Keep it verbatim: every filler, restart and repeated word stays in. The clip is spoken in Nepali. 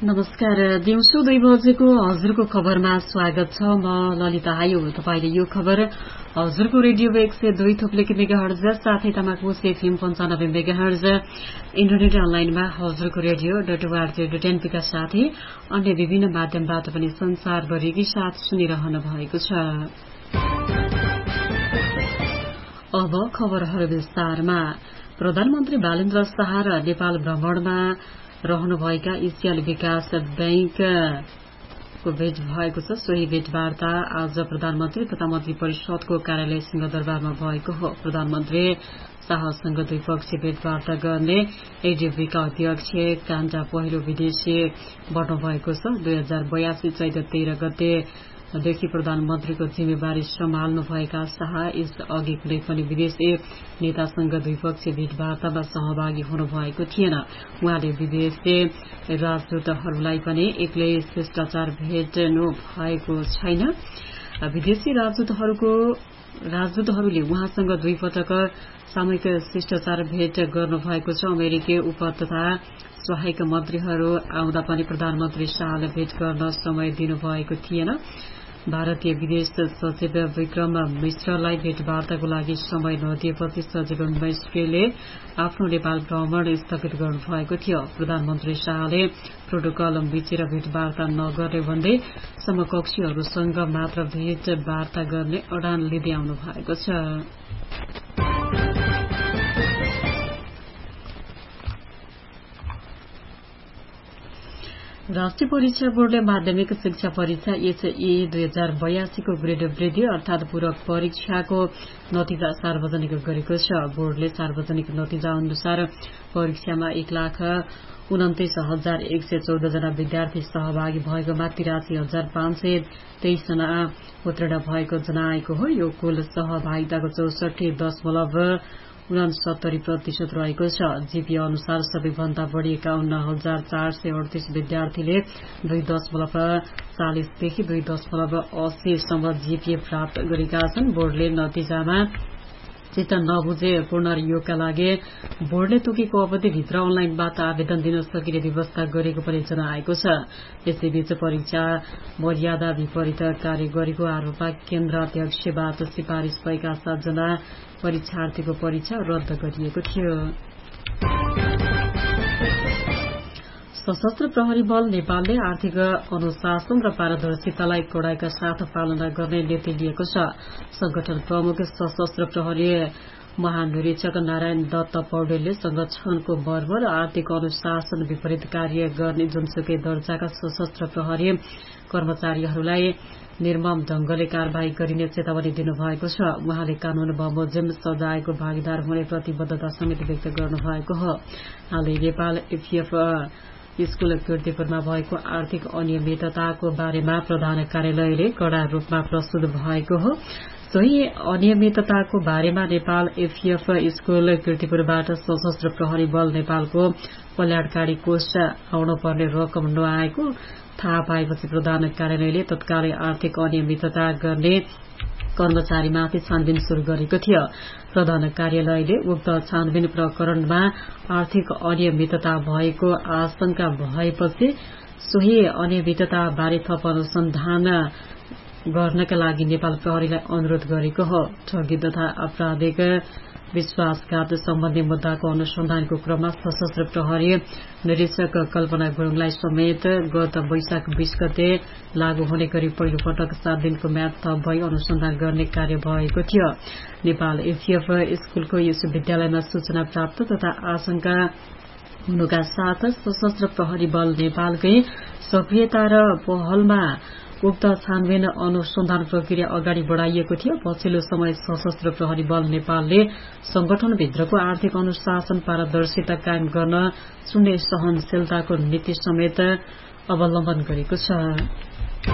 नमस्कार। दिउँसो दुई बजेको हजुरको खबरमा स्वागत छ। म ललिता हायो। तपाईले यो खबर हजुरको रेडियो एक सय दुई थोप्लेकी मेगाहर्ज साथै तमाकुस एफएम पन्चानब्बे मेगाहर्ज इन्टरनेट अनलाइनमा हजुरको रेडियो डट ओआरजी डट एनपीका साथै अन्य विभिन्न माध्यमबाट पनि संसारभरिकै साथ सुनिरहनु भएको छ। अब खबरहरू विस्तारमा। प्रधानमन्त्री बालेन्द्र शाह र नेपाल भ्रमणमा रहनुभएका एसियाली विकास बैंकको भेट भएको छ। सोही भेटवार्ता आज प्रधानमन्त्री तथा मन्त्री परिषदको कार्यालय सिंहदरबारमा भएको हो। प्रधानमन्त्री शाहसँग द्विपक्षीय भेटवार्ता गर्ने एडीबीका अध्यक्ष कान्टा पहिलो विदेशी बन्नुभएको छ। दुई हजार बयासी चैत तेह्र गते देखि प्रधानमन्त्रीको जिम्मेवारी सम्हाल्नु भएका शाह यस अघि कुनै पनि विदेशी नेतासँग द्विपक्षीय भेटवार्तामा सहभागी हुनुभएको थिएन। उहाँले विदेशी राजदूतहरूलाई पनि एक्लै शिष्टाचार भेट्नु भएको छैन। विदेशी राजदूतहरूको राजदूतहरूले उहाँसँग दुई पटक सामूहिक शिष्टाचार भेट गर्नुभएको छ। अमेरिकी उप तथा सहायक मन्त्रीहरू आउँदा पनि प्रधानमन्त्री शाहले भेट गर्न समय दिनुभएको थिएन। भारतीय विदेश सचिव विक्रम मिश्रलाई भेटवार्ताको लागि समय नदिएपछि सचिव मिश्रले आफ्नो नेपाल भ्रमण स्थगित गर्नुभएको थियो। प्रधानमन्त्री शाहले प्रोटोकल मिचेर भेटवार्ता नगर्ने भन्दै समकक्षीहरूसँग मात्र भेटवार्ता गर्ने अडान लिँदै आउनु भएको छ। राष्ट्रिय परीक्षा बोर्डले माध्यमिक शिक्षा परीक्षा एचई दुई हजार बयासी को ग्रेड वृद्धि अर्थात पूरक परीक्षाको नतिजा सार्वजनिक गरेको छ। बोर्डले सार्वजनिक नतिजा अनुसार परीक्षामा एक लाख उन्तिस हजार एक सय चौध जना विद्यार्थी सहभागी भएकोमा तिरासी हजार पाँच सय तेइस जना उत्तीर्ण भएको जनाएको हो। यो कुल सहभागिताको चौसठी दशमलव उनसत्तरी प्रतिशत रहेको छ। जीपीए अनुसार सबैभन्दा बढ़ी एकाउन्न हजार चार सय अडतीस विद्यार्थीले दुई दशमलव चालिसदेखि दुई दशमलव अस्सीसम्म जीपीए प्राप्त गरेका छन्। बोर्डले नतिजामा चित्त नबुझे पुनर्योगका लागि बोर्डले तोकेको अवधिभित्र अनलाइनबाट आवेदन दिन सकिने व्यवस्था गरेको पनि जनाएको छ। यसैबीच परीक्षा मर्यादा विपरीत कार्य गरेको आरोपमा केन्द्र अध्यक्षबाट सिफारिश भएका सातजना परीक्षार्थीको परीक्षा रद्द गरिएको थियो। सशस्त्र प्रहरी बल नेपालले आर्थिक अनुशासन र पारदर्शितालाई कडाइका साथ पालना गर्ने नीति लिएको छ। संगठन प्रमुख सशस्त्र प्रहरी महानिरीक्षक नारायण दत्त पौडेलले संगठनको मर्म र आर्थिक अनुशासन विपरीत कार्य गर्ने जुनसुकै दर्जाका सशस्त्र प्रहरी कर्मचारीहरूलाई निर्मम ढंगले कार्यवाही गरिने चेतावनी दिनुभएको छ। उहाँले कानून बमोजिम सजायको भागीदार हुने प्रतिबद्धता समेत व्यक्त गर्नुभएको हो। हालै नेपाल एफीएफ स्कूल कीर्तिपुरमा भएको आर्थिक अनियमितताको बारेमा प्रधान कार्यालयले कड़ा रूपमा प्रस्तुत भएको हो। सोही अनियमितताको बारेमा नेपाल एफीएफ स्कूल कीर्तिपुरबाट सशस्त्र प्रहरी बल नेपालको कल्याणकारी कोष आउनु पर्ने रकम नआएको थाहा पाएपछि प्रधान कार्यालयले तत्कालै आर्थिक अनियमितता गर्ने कर्मचारीमाथि छानबिन शुरू गरेको थियो। प्रधान कार्यालयले उक्त छानबिन प्रकरणमा आर्थिक अनियमितता भएको आशंका भएपछि सोही अनियमितता बारे थप अनुसन्धान गर्नका लागि नेपाल प्रहरीलाई अनुरोध गरेको हो। ठगी तथा आपराधिक विश्वासघात सम्बन्धी मुद्दाको अनुसन्धानको क्रममा सशस्त्र प्रहरी निरीक्षक कल्पना गुरूङलाई समेत गत वैशाख बीस गते लागू हुने गरी पहिलो पटक सात दिनको म्याद थप भई अनुसन्धान गर्ने कार्य भएको थियो। नेपाल एफीएफ स्कूलको यस विद्यालयमा सूचना प्राप्त तथा आशंका हुनुका साथ सशस्त्र प्रहरी बल नेपालकै सक्रियता र पहलमा उक्त छानबिन अनुसन्धान प्रक्रिया अगाडि बढ़ाइएको थियो। पछिल्लो समय सशस्त्र प्रहरी बल नेपालले संगठनभित्रको आर्थिक अनुशासन पारदर्शिता कायम गर्न शून्य सहनशीलताको नीति समेत अवलम्बन गरेको छ।